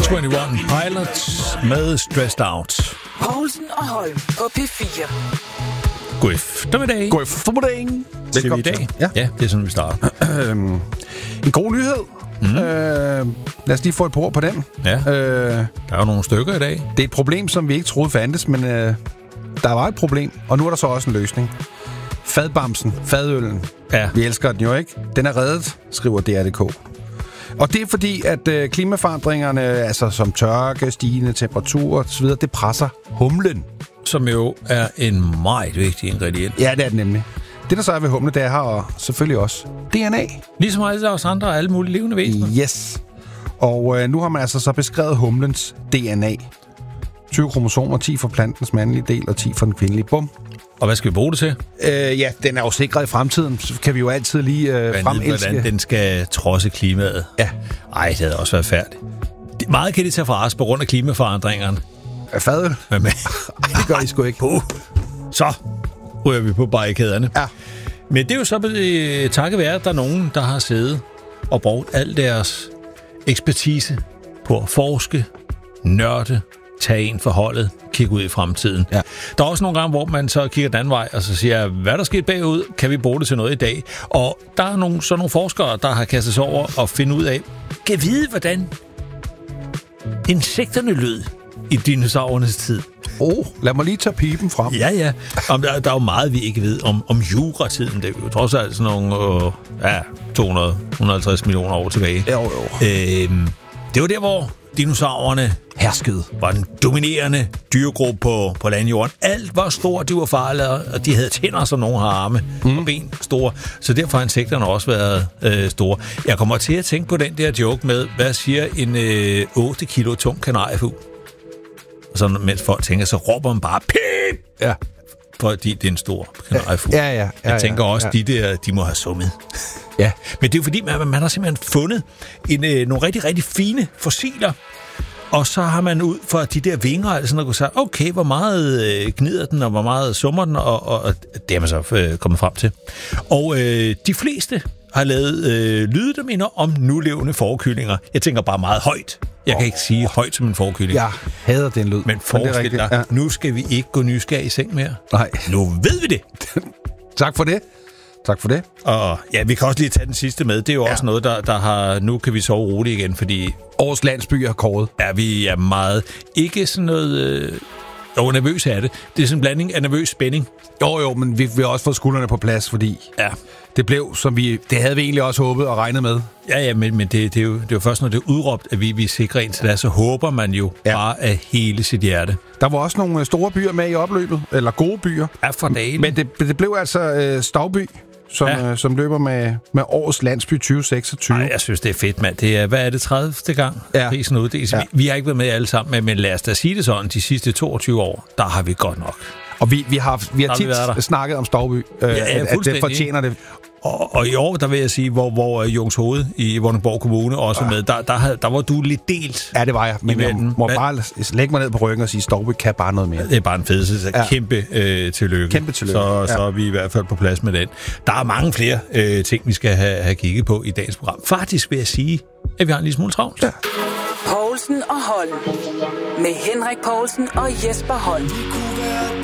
21 Pilots med Stressed Out. Poulsen og Holm på P4. God eftermiddag. God eftermiddag. Velkommen i dag. Ja. Ja, det er sådan, vi starter. En god nyhed. Lad os lige få et ord på den. Ja. Der er jo nogle stykker i dag. Det er et problem, som vi ikke troede fandtes, men der var et problem, og nu er der så også en løsning. Fadbamsen, fadøllen. Ja. Vi elsker den jo, ikke? Den er reddet, skriver DR.dk. Og det er fordi, at klimaforandringerne, altså som tørke, stigende temperaturer osv., det presser humlen. Som jo er en meget vigtig ingrediens. Ja, det er det nemlig. Det, der så er ved humle, det er her, og selvfølgelig også DNA. Ligesom alle os andre og alle mulige levende væsener. Yes. Og nu har man altså så beskrevet humlens DNA. 20 kromosomer, 10 for plantens mandlige del og 10 for den kvindelige. Bum. Og hvad skal vi bruge det til? Ja, den er jo sikret i fremtiden. Så kan vi jo altid lige fremelske. Hvordan den skal trodse klimaet. Ja. Ej, det havde også været færdigt. Meget kan det tage fra os på grund af klimaforandringerne. Fadøl? Men det gør I sgu ikke. Så ryger vi på barrikaderne. Ja. Men det er jo så takket være, at der er nogen, der har siddet og brugt al deres ekspertise på at forske, nørde, tage en for holdet, kigge ud i fremtiden. Ja. Der er også nogle gange, hvor man så kigger den anden vej, og så siger, hvad der sket bagud, kan vi bruge det til noget i dag? Og der er nogle forskere, der har kastet sig over og finde ud af, kan vide, hvordan insekterne lød i dinosaurernes tid. Lad mig lige tage pipen frem. Ja. Der er jo meget, vi ikke ved om juratiden. Det er jo trods alt sådan nogle 250 millioner år tilbage. Jo. Det var der, hvor dinosaurerne herskede. Var den dominerende dyregruppe på landjorden. Alt var stort, de var farlige, og de havde tænder, som nogle har arme og ben store. Så derfor har insekterne også været store. Jeg kommer til at tænke på den der joke med, hvad siger en 8 kilo tung kanariefugl? Og så mens folk tænker, så råber man bare pip! Ja. Fordi det er en stor kanariefugl. Ja. Jeg tænker også, de må have summet. Ja. Men det er fordi, man har simpelthen fundet nogle rigtig, rigtig fine fossiler, og så har man ud fra de der vinger, altså når du siger, okay, hvor meget gnider den, og hvor meget summer den, og det er man så kommet frem til. Og de fleste har lavet lyde, der minder om nulevende fårekyllinger. Jeg tænker bare meget højt. Jeg kan ikke sige højt som en fårekyling. Jeg hader den lyd. Men forestil dig, nu skal vi ikke gå nysgerrig i seng mere. Nej. Nu ved vi det. Tak for det. Og ja, vi kan også lige tage den sidste med. Det er jo også noget, der har... Nu kan vi sove roligt igen, fordi... Årets landsby er kåret. Ja, vi er meget... Ikke sådan noget... nervøs er det. Det er sådan en blanding af nervøs spænding. Jo, men vi har også fået skuldrene på plads, fordi... Ja. Det blev, som det havde vi egentlig også håbet og regnet med. Ja, men det er jo først, når det er udråbt, at vi sikrer ind til det, så håber man jo bare af hele sit hjerte. Der var også nogle store byer med i opløbet, eller gode byer. Ja, for dagen. Men det blev altså Stauby, som løber med årets landsby 2026. Ej, jeg synes, det er fedt, mand. Det er, hvad er det, 30. gang, prisen uddeles? Ja. Vi har ikke været med alle sammen, men lad os da sige det sådan, de sidste 22 år, der har vi godt nok. Og vi har tit snakket om Stauby, at det fortjener det. Og i år, der vil jeg sige, hvor Jungshoved i Vordingborg Kommune også med, der var du lidt delt. Ja, det var jeg. Men jeg må bare lægge mig ned på ryggen og sige, Stauby kan bare noget mere. Det er bare en fedelse. Kæmpe tillykke. Kæmpe tillykke. Så er vi i hvert fald på plads med den. Der er mange flere ting, vi skal have kigget på i dagens program. Faktisk vil jeg sige, at vi har en lille smule travlt. Ja. Poulsen og Holm. Med Henrik Poulsen og Jesper Holm.